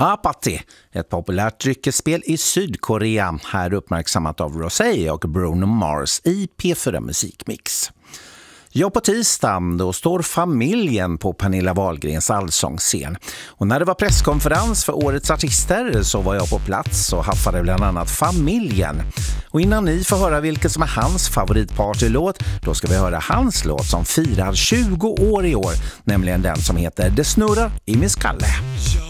Apathy, ett populärt dryckesspel i Sydkorea, här uppmärksammat av Rosé och Bruno Mars i P4 Musikmix. Ja, på tisdagen då står familjen på Pernilla Wahlgrens allsångsscen. Och när det var presskonferens för årets artister så var jag på plats och haffade bland annat familjen. Och innan ni får höra vilken som är hans favoritpartylåt, då ska vi höra hans låt som firar 20 år i år, nämligen den som heter Det snurrar i min skalle.